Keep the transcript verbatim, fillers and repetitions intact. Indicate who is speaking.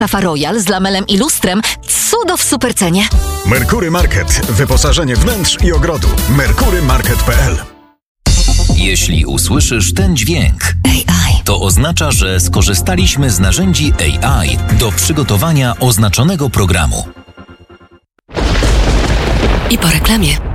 Speaker 1: Szafa Royal z lamelem i lustrem. Cudo w supercenie.
Speaker 2: Merkury Market. Wyposażenie wnętrz i ogrodu. merkury market kropka p l.
Speaker 3: Jeśli usłyszysz ten dźwięk,
Speaker 1: A I,
Speaker 3: to oznacza, że skorzystaliśmy z narzędzi A I do przygotowania oznaczonego programu.
Speaker 1: I po reklamie.